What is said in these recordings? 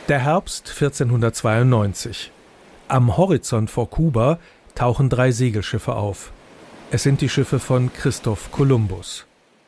Der Herbst 1492. Am Horizont vor Kuba tauchen 3 Segelschiffe auf. Es sind die Schiffe von Christoph Kolumbus.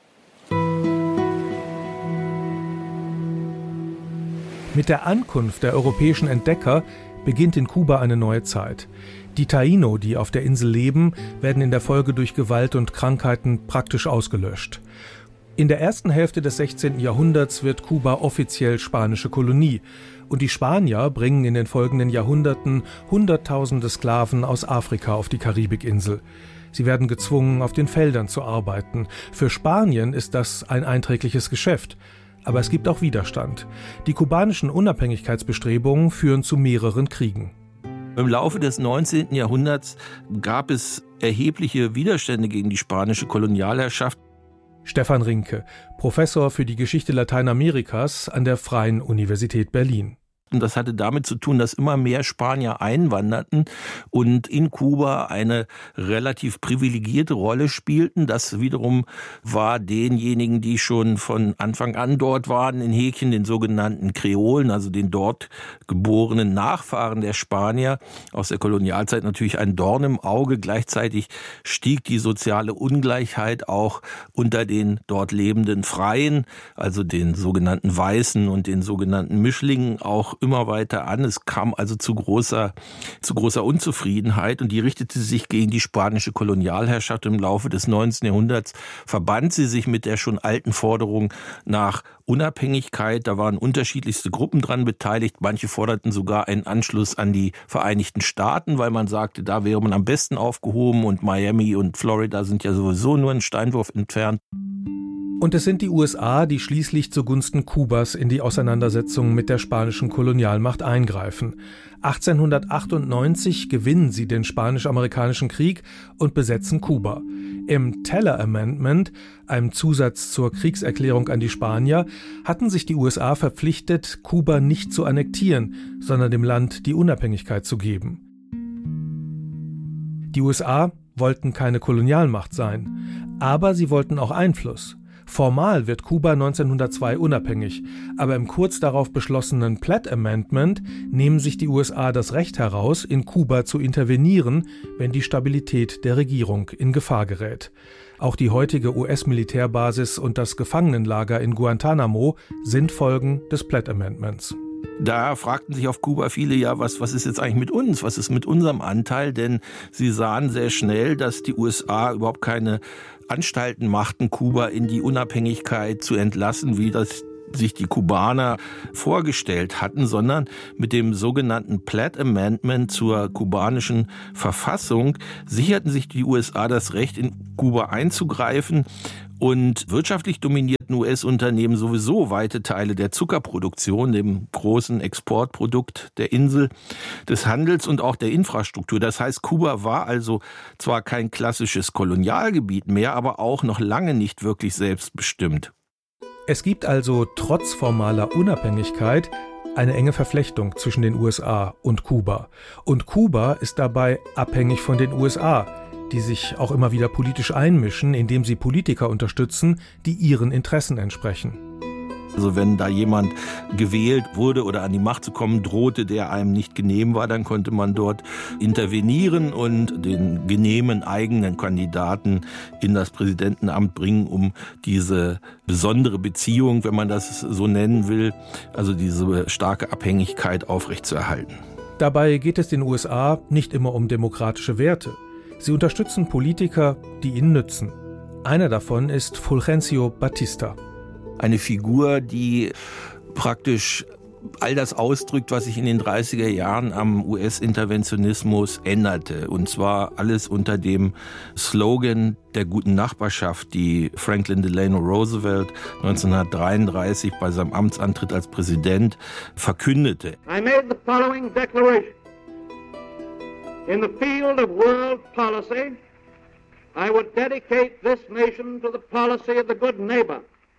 Mit der Ankunft der europäischen Entdecker beginnt in Kuba eine neue Zeit. Die Taíno, die auf der Insel leben, werden in der Folge durch Gewalt und Krankheiten praktisch ausgelöscht. In der ersten Hälfte des 16. Jahrhunderts wird Kuba offiziell spanische Kolonie. Und die Spanier bringen in den folgenden Jahrhunderten Hunderttausende Sklaven aus Afrika auf die Karibikinsel. Sie werden gezwungen, auf den Feldern zu arbeiten. Für Spanien ist das ein einträgliches Geschäft. Aber es gibt auch Widerstand. Die kubanischen Unabhängigkeitsbestrebungen führen zu mehreren Kriegen. Im Laufe des 19. Jahrhunderts gab es erhebliche Widerstände gegen die spanische Kolonialherrschaft. Stefan Rinke, Professor für die Geschichte Lateinamerikas an der Freien Universität Berlin. Und das hatte damit zu tun, dass immer mehr Spanier einwanderten und in Kuba eine relativ privilegierte Rolle spielten. Das wiederum war denjenigen, die schon von Anfang an dort waren, in Häkchen, den sogenannten Kreolen, also den dort geborenen Nachfahren der Spanier aus der Kolonialzeit, natürlich ein Dorn im Auge. Gleichzeitig stieg die soziale Ungleichheit auch unter den dort lebenden Freien, also den sogenannten Weißen und den sogenannten Mischlingen, auch immer weiter an. Es kam also zu großer Unzufriedenheit und die richtete sich gegen die spanische Kolonialherrschaft. Im Laufe des 19. Jahrhunderts verband sie sich mit der schon alten Forderung nach Unabhängigkeit. Da waren unterschiedlichste Gruppen dran beteiligt. Manche forderten sogar einen Anschluss an die Vereinigten Staaten, weil man sagte, da wäre man am besten aufgehoben und Miami und Florida sind ja sowieso nur einen Steinwurf entfernt. Und es sind die USA, die schließlich zugunsten Kubas in die Auseinandersetzung mit der spanischen Kolonialmacht eingreifen. 1898 gewinnen sie den Spanisch-Amerikanischen Krieg und besetzen Kuba. Im Teller Amendment, einem Zusatz zur Kriegserklärung an die Spanier, hatten sich die USA verpflichtet, Kuba nicht zu annektieren, sondern dem Land die Unabhängigkeit zu geben. Die USA wollten keine Kolonialmacht sein, aber sie wollten auch Einfluss. Formal wird Kuba 1902 unabhängig, aber im kurz darauf beschlossenen Platt Amendment nehmen sich die USA das Recht heraus, in Kuba zu intervenieren, wenn die Stabilität der Regierung in Gefahr gerät. Auch die heutige US-Militärbasis und das Gefangenenlager in Guantanamo sind Folgen des Platt Amendments. Da fragten sich auf Kuba viele, ja, was ist jetzt eigentlich mit uns? Was ist mit unserem Anteil? Denn sie sahen sehr schnell, dass die USA überhaupt keine Anstalten machten, Kuba in die Unabhängigkeit zu entlassen, wie das sich die Kubaner vorgestellt hatten, sondern mit dem sogenannten Platt Amendment zur kubanischen Verfassung sicherten sich die USA das Recht, in Kuba einzugreifen. Und wirtschaftlich dominierten US-Unternehmen sowieso weite Teile der Zuckerproduktion, dem großen Exportprodukt der Insel, des Handels und auch der Infrastruktur. Das heißt, Kuba war also zwar kein klassisches Kolonialgebiet mehr, aber auch noch lange nicht wirklich selbstbestimmt. Es gibt also trotz formaler Unabhängigkeit eine enge Verflechtung zwischen den USA und Kuba. Und Kuba ist dabei abhängig von den USA, die sich auch immer wieder politisch einmischen, indem sie Politiker unterstützen, die ihren Interessen entsprechen. Also wenn da jemand gewählt wurde oder an die Macht zu kommen drohte, der einem nicht genehm war, dann konnte man dort intervenieren und den genehmen eigenen Kandidaten in das Präsidentenamt bringen, um diese besondere Beziehung, wenn man das so nennen will, also diese starke Abhängigkeit aufrechtzuerhalten. Dabei geht es den USA nicht immer um demokratische Werte. Sie unterstützen Politiker, die ihnen nützen. Einer davon ist Fulgencio Batista. Eine Figur, die praktisch all das ausdrückt, was sich in den 30er Jahren am US-Interventionismus änderte. Und zwar alles unter dem Slogan der guten Nachbarschaft, die Franklin Delano Roosevelt 1933 bei seinem Amtsantritt als Präsident verkündete. I made the following declaration. In the field of world policy, I would dedicate this nation to the policy of the good neighbor.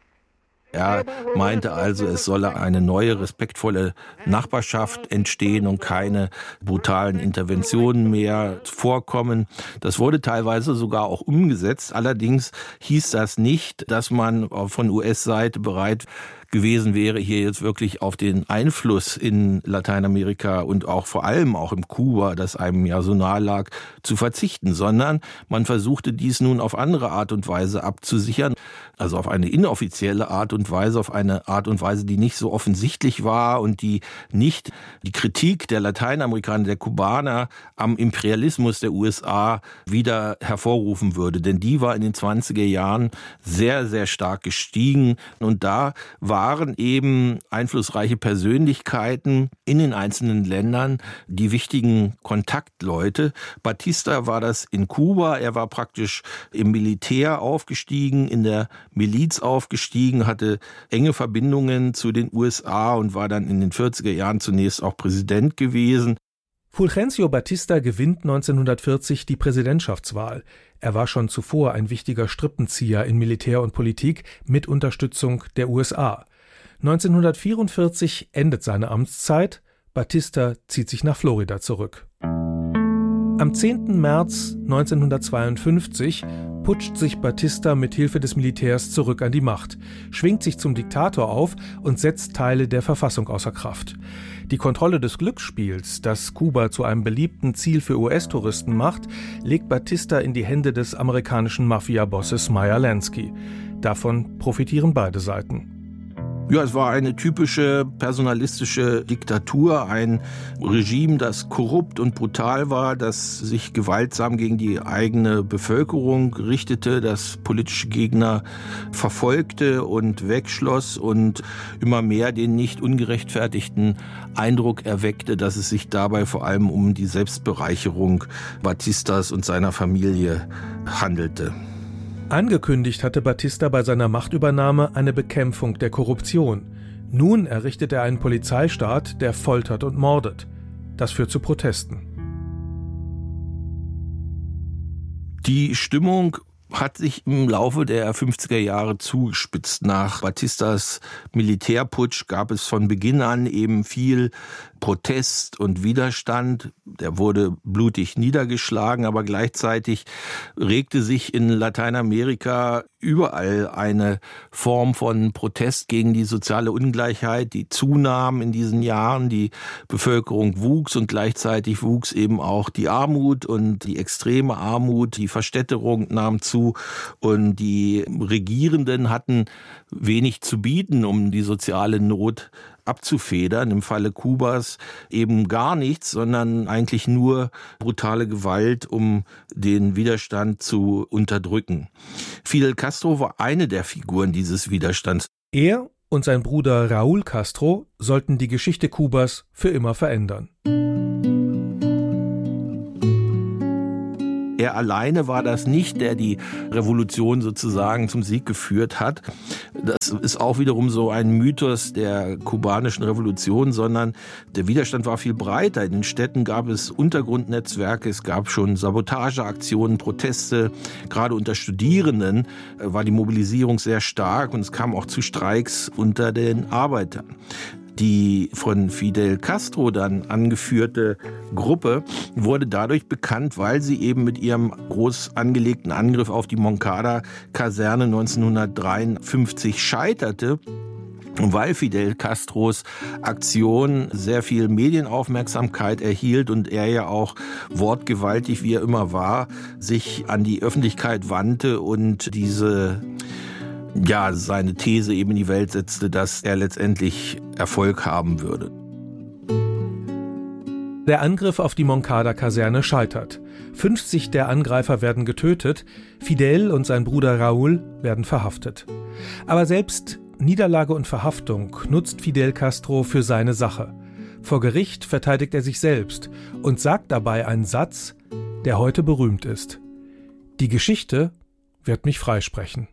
Er meinte also, es solle eine neue, respektvolle Nachbarschaft entstehen und keine brutalen Interventionen mehr vorkommen. Das wurde teilweise sogar auch umgesetzt. Allerdings hieß das nicht, dass man von US-Seite bereit gewesen wäre, hier jetzt wirklich auf den Einfluss in Lateinamerika und auch vor allem auch im Kuba, das einem ja so nahe lag, zu verzichten, sondern man versuchte dies nun auf andere Art und Weise abzusichern, also auf eine inoffizielle Art und Weise, auf eine Art und Weise, die nicht so offensichtlich war und die nicht die Kritik der Lateinamerikaner, der Kubaner am Imperialismus der USA wieder hervorrufen würde. Denn die war in den 20er Jahren sehr, sehr stark gestiegen. Und da waren eben einflussreiche Persönlichkeiten in den einzelnen Ländern die wichtigen Kontaktleute. Batista war das in Kuba. Er war praktisch im Militär aufgestiegen, in der Miliz aufgestiegen, hatte enge Verbindungen zu den USA und war dann in den 40er Jahren zunächst auch Präsident gewesen. Fulgencio Batista gewinnt 1940 die Präsidentschaftswahl. Er war schon zuvor ein wichtiger Strippenzieher in Militär und Politik mit Unterstützung der USA. 1944 endet seine Amtszeit. Batista zieht sich nach Florida zurück. Am 10. März 1952 putscht sich Batista mit Hilfe des Militärs zurück an die Macht, schwingt sich zum Diktator auf und setzt Teile der Verfassung außer Kraft. Die Kontrolle des Glücksspiels, das Kuba zu einem beliebten Ziel für US-Touristen macht, legt Batista in die Hände des amerikanischen Mafia-Bosses Meyer Lansky. Davon profitieren beide Seiten. Ja, es war eine typische personalistische Diktatur, ein Regime, das korrupt und brutal war, das sich gewaltsam gegen die eigene Bevölkerung richtete, das politische Gegner verfolgte und wegschloss und immer mehr den nicht ungerechtfertigten Eindruck erweckte, dass es sich dabei vor allem um die Selbstbereicherung Batistas und seiner Familie handelte. Angekündigt hatte Batista bei seiner Machtübernahme eine Bekämpfung der Korruption. Nun errichtet er einen Polizeistaat, der foltert und mordet. Das führt zu Protesten. Die Stimmung hat sich im Laufe der 50er Jahre zugespitzt. Nach Batistas Militärputsch gab es von Beginn an eben viel Protest und Widerstand. Der wurde blutig niedergeschlagen, aber gleichzeitig regte sich in Lateinamerika überall eine Form von Protest gegen die soziale Ungleichheit, die zunahm in diesen Jahren. Die Bevölkerung wuchs und gleichzeitig wuchs eben auch die Armut und die extreme Armut, die Verstädterung nahm zu und die Regierenden hatten wenig zu bieten, um die soziale Not abzufedern. Im Falle Kubas eben gar nichts, sondern eigentlich nur brutale Gewalt, um den Widerstand zu unterdrücken. Fidel Castro war eine der Figuren dieses Widerstands. Er und sein Bruder Raúl Castro sollten die Geschichte Kubas für immer verändern. Er alleine war das nicht, der die Revolution sozusagen zum Sieg geführt hat. Das ist auch wiederum so ein Mythos der kubanischen Revolution, sondern der Widerstand war viel breiter. In den Städten gab es Untergrundnetzwerke, es gab schon Sabotageaktionen, Proteste. Gerade unter Studierenden war die Mobilisierung sehr stark und es kam auch zu Streiks unter den Arbeitern. Die von Fidel Castro dann angeführte Gruppe wurde dadurch bekannt, weil sie eben mit ihrem groß angelegten Angriff auf die Moncada-Kaserne 1953 scheiterte. Und weil Fidel Castros Aktion sehr viel Medienaufmerksamkeit erhielt und er ja auch wortgewaltig, wie er immer war, sich an die Öffentlichkeit wandte und seine These eben in die Welt setzte, dass er letztendlich Erfolg haben würde. Der Angriff auf die Moncada-Kaserne scheitert. 50 der Angreifer werden getötet, Fidel und sein Bruder Raúl werden verhaftet. Aber selbst Niederlage und Verhaftung nutzt Fidel Castro für seine Sache. Vor Gericht verteidigt er sich selbst und sagt dabei einen Satz, der heute berühmt ist: Die Geschichte wird mich freisprechen.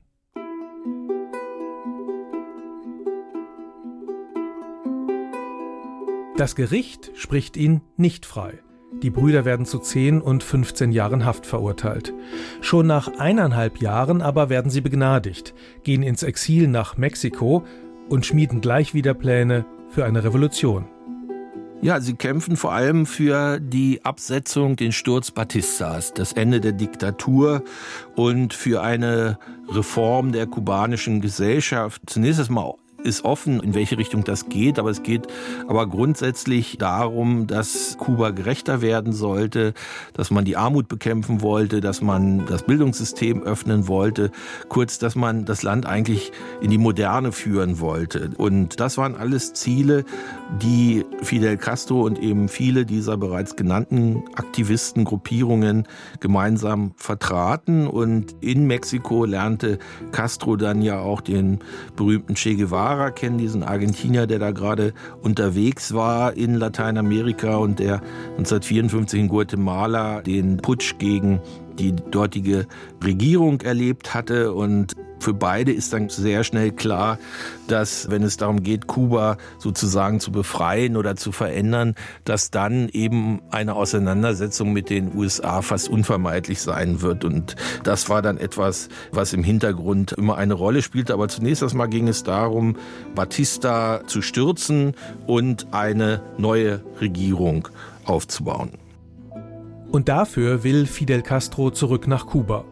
Das Gericht spricht ihn nicht frei. Die Brüder werden zu 10 und 15 Jahren Haft verurteilt. Schon nach 1,5 Jahren aber werden sie begnadigt, gehen ins Exil nach Mexiko und schmieden gleich wieder Pläne für eine Revolution. Ja, sie kämpfen vor allem für die Absetzung, den Sturz Batistas, das Ende der Diktatur und für eine Reform der kubanischen Gesellschaft. Zunächst einmal ist offen, in welche Richtung das geht, aber es geht aber grundsätzlich darum, dass Kuba gerechter werden sollte, dass man die Armut bekämpfen wollte, dass man das Bildungssystem öffnen wollte, kurz, dass man das Land eigentlich in die Moderne führen wollte. Und das waren alles Ziele, die Fidel Castro und eben viele dieser bereits genannten Aktivisten, Gruppierungen gemeinsam vertraten. Und in Mexiko lernte Castro dann ja auch den berühmten Che Guevara kennen, diesen Argentinier, der da gerade unterwegs war in Lateinamerika und der 1954 in Guatemala den Putsch gegen die dortige Regierung erlebt hatte. Und für beide ist dann sehr schnell klar, dass, wenn es darum geht, Kuba sozusagen zu befreien oder zu verändern, dass dann eben eine Auseinandersetzung mit den USA fast unvermeidlich sein wird. Und das war dann etwas, was im Hintergrund immer eine Rolle spielte. Aber zunächst erstmal ging es darum, Batista zu stürzen und eine neue Regierung aufzubauen. Und dafür will Fidel Castro zurück nach Kuba.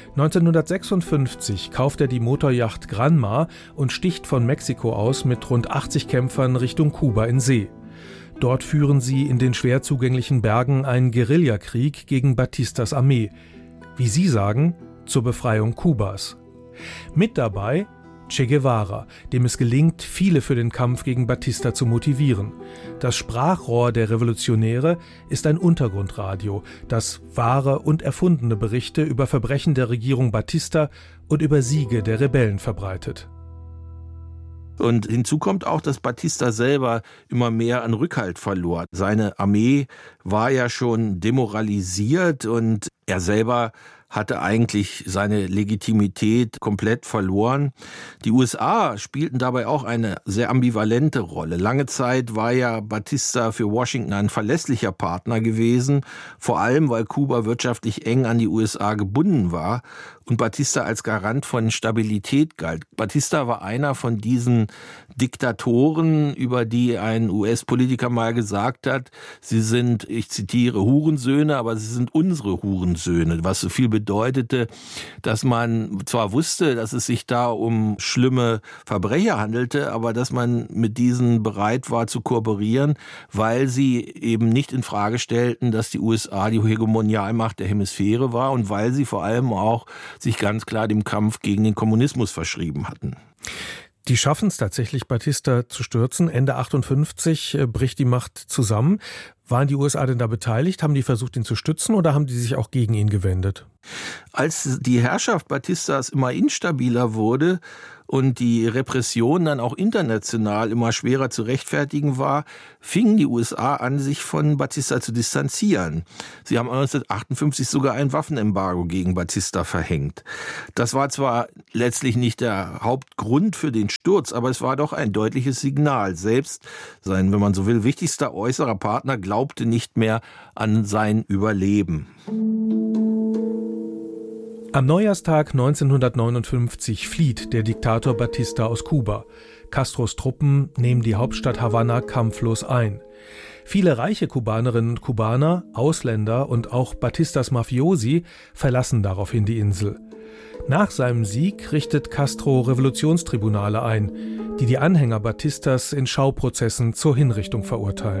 1956 kauft er die Motoryacht Granma und sticht von Mexiko aus mit rund 80 Kämpfern Richtung Kuba in See. Dort führen sie in den schwer zugänglichen Bergen einen Guerillakrieg gegen Batistas Armee. Wie sie sagen, zur Befreiung Kubas. Mit dabei Che Guevara, dem es gelingt, viele für den Kampf gegen Batista zu motivieren. Das Sprachrohr der Revolutionäre ist ein Untergrundradio, das wahre und erfundene Berichte über Verbrechen der Regierung Batista und über Siege der Rebellen verbreitet. Und hinzu kommt auch, dass Batista selber immer mehr an Rückhalt verlor. Seine Armee war ja schon demoralisiert und er selber hatte eigentlich seine Legitimität komplett verloren. Die USA spielten dabei auch eine sehr ambivalente Rolle. Lange Zeit war ja Batista für Washington ein verlässlicher Partner gewesen, vor allem weil Kuba wirtschaftlich eng an die USA gebunden war und Batista als Garant von Stabilität galt. Batista war einer von diesen Diktatoren, über die ein US-Politiker mal gesagt hat, sie sind, ich zitiere, Hurensöhne, aber sie sind unsere Hurensöhne, was so viel bedeutete, dass man zwar wusste, dass es sich da um schlimme Verbrecher handelte, aber dass man mit diesen bereit war zu kooperieren, weil sie eben nicht in Frage stellten, dass die USA die Hegemonialmacht der Hemisphäre war und weil sie vor allem auch sich ganz klar dem Kampf gegen den Kommunismus verschrieben hatten. Die schaffen es tatsächlich, Batista zu stürzen. Ende 58 bricht die Macht zusammen. Waren die USA denn da beteiligt? Haben die versucht, ihn zu stützen oder haben die sich auch gegen ihn gewendet? Als die Herrschaft Batistas immer instabiler wurde und die Repression dann auch international immer schwerer zu rechtfertigen war, fingen die USA an, sich von Batista zu distanzieren. Sie haben 1958 sogar ein Waffenembargo gegen Batista verhängt. Das war zwar letztlich nicht der Hauptgrund für den Sturz, aber es war doch ein deutliches Signal. Selbst sein, wenn man so will, wichtigster äußerer Partner glaubte nicht mehr an sein Überleben. Am Neujahrstag 1959 flieht der Diktator Batista aus Kuba. Castros Truppen nehmen die Hauptstadt Havanna kampflos ein. Viele reiche Kubanerinnen und Kubaner, Ausländer und auch Batistas Mafiosi verlassen daraufhin die Insel. Nach seinem Sieg richtet Castro Revolutionstribunale ein, die die Anhänger Batistas in Schauprozessen zur Hinrichtung verurteilen.